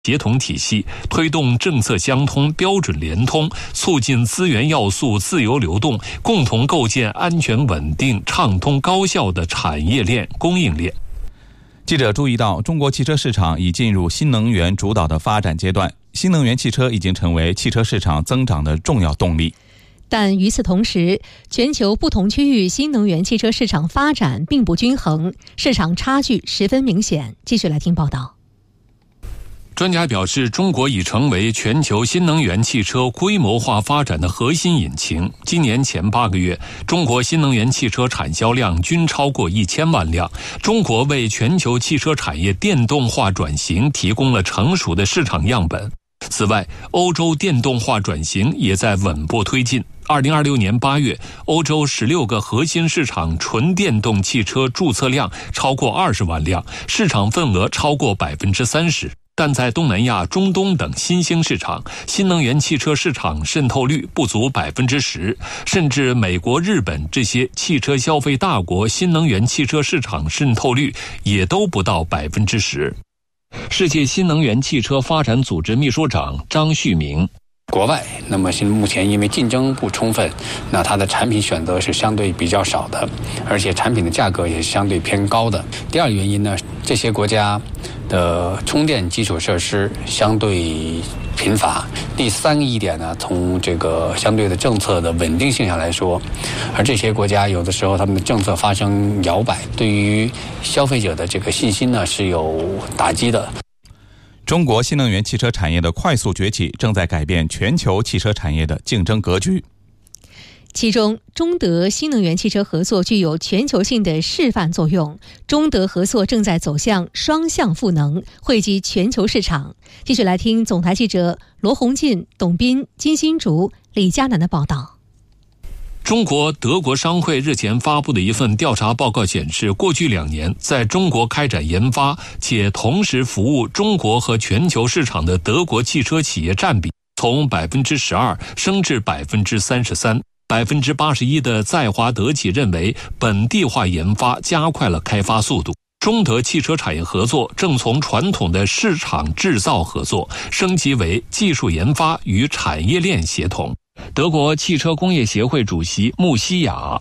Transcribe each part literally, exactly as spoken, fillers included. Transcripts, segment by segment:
协同体系，推动政策相通、标准联通，促进资源要素自由流动，共同构建安全稳定、畅通高效的产业链、供应链。 记者注意到，中国汽车市场已进入新能源主导的发展阶段，新能源汽车已经成为汽车市场增长的重要动力。 但与此同时，全球不同区域新能源汽车市场发展并不均衡，市场差距十分明显。继续来听报道。 专家表示，中国已成为全球新能源汽车规模化发展的核心引擎。今年前八个月，中国新能源汽车产销量均超过一千万辆。中国为全球汽车产业电动化转型提供了成熟的市场样本。此外，欧洲电动化转型也在稳步推进。二零二六年八月，欧洲十六个核心市场纯电动汽车注册量超过二十万辆，市场份额超过百分之三十。但在东南亚、中东等新兴市场，新能源汽车市场渗透率不足百分之十，甚至美国、日本这些汽车消费大国，新能源汽车市场渗透率也都不到百分之十。世界新能源汽车发展组织秘书长张旭明。 国外，那么现目前因为竞争不充分，那它的产品选择是相对比较少的，而且产品的价格也是相对偏高的。第二个原因呢，这些国家的充电基础设施相对贫乏。第三个一点呢，从这个相对的政策的稳定性上来说，而这些国家有的时候他们的政策发生摇摆，对于消费者的这个信心呢是有打击的。 中国新能源汽车产业的快速崛起正在改变全球汽车产业的竞争格局。 其中，中德新能源汽车合作具有全球性的示范作用，中德合作正在走向双向赋能，惠及全球市场。继续来听总台记者罗红进、董斌、金新竹、李佳楠的报道。 中国德国商会日前发布的一份调查报告显示，过去两年在中国开展研发且同时服务中国和全球市场的德国汽车企业占比从百分之十二升至百分之三十三。百分之八十一的在华德企认为，本地化研发加快了开发速度。中德汽车产业合作正从传统的市场制造合作升级为技术研发与产业链协同。德国汽车工业协会主席穆西亚。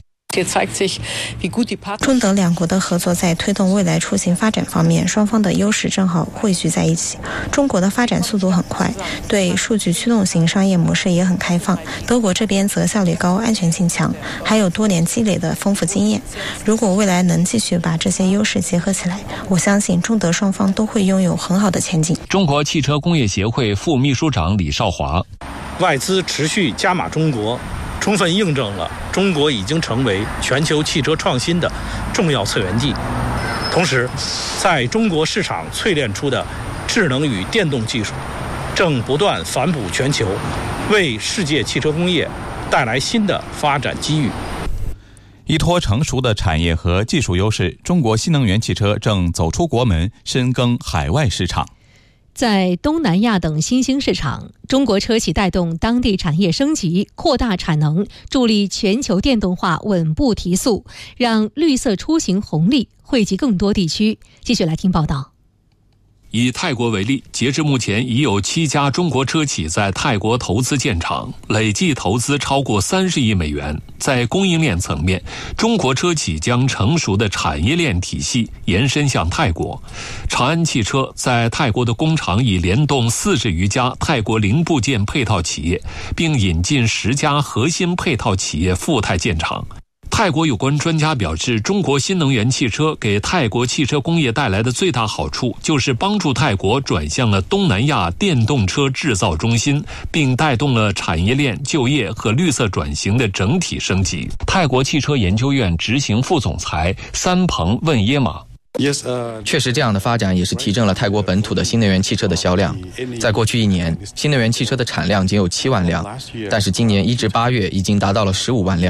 中德两国的合作在推动未来出行发展方面，双方的优势正好汇聚在一起。中国的发展速度很快，对数据驱动型商业模式也很开放，德国这边则效率高、安全性强，还有多年积累的丰富经验。如果未来能继续把这些优势结合起来，我相信中德双方都会拥有很好的前景。 中国汽车工业协会副秘书长李少华。 外资持续加码中国，充分印证了中国已经成为全球汽车创新的重要策源地。同时，在中国市场淬炼出的智能与电动技术正不断反哺全球，为世界汽车工业带来新的发展机遇。 依托成熟的产业和技术优势，中国新能源汽车正走出国门，深耕海外市场。 在东南亚等新兴市场，中国车企带动当地产业升级，扩大产能，助力全球电动化稳步提速，让绿色出行红利惠及更多地区。继续来听报道。 以泰国为例，截至目前已有七家中国车企在泰国投资建厂，累计投资超过三十亿美元。在供应链层面，中国车企将成熟的产业链体系延伸向泰国。长安汽车在泰国的工厂已联动四十余家泰国零部件配套企业，并引进十家核心配套企业赴泰建厂。泰国有关专家表示，中国新能源汽车给泰国汽车工业带来的最大好处，就是帮助泰国转向了东南亚电动车制造中心，并带动了产业链、就业和绿色转型的整体升级。泰国汽车研究院执行副总裁三鹏问耶马。 确实，这样的发展也是提振了泰国本土的新能源汽车的销量。在过去一年，新能源汽车的产量仅有七万辆，但是今年一至八月已经达到了十五万辆。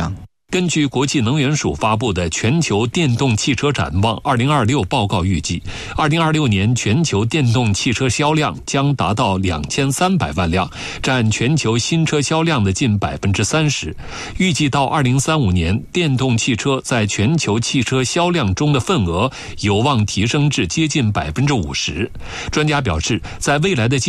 根据国际能源署发布的全球电动汽车展望二零二六报告预计，二零二六年全球电动汽车销量将达到两千三百万辆，占全球新车销量的近百分之三十。预计到二零三五年，电动汽车在全球汽车销量中的份额有望提升至接近百分之五十。专家表示，在未来的